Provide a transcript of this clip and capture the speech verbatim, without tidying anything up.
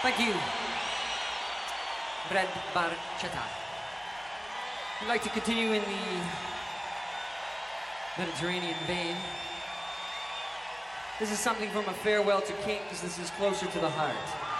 Thank you, Brad Barchata. We'd like to continue in the Mediterranean vein. This is something from A Farewell to Kings. This is closer to the heart.